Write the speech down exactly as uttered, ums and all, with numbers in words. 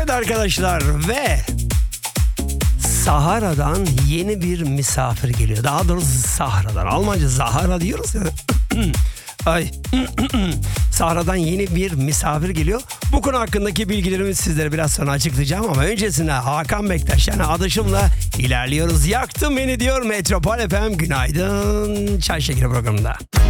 Evet arkadaşlar ve Sahara'dan yeni bir misafir geliyor. Daha doğrusu Sahara'dan. Almanca Zahara diyoruz ya. Ay. Sahara'dan yeni bir misafir geliyor. Bu konu hakkındaki bilgilerimi sizlere biraz sonra açıklayacağım ama öncesinde Hakan Bektaş yani Adışım'la ilerliyoruz. Yaktın beni diyor Metropol F M. Günaydın Çay Şekeri programında.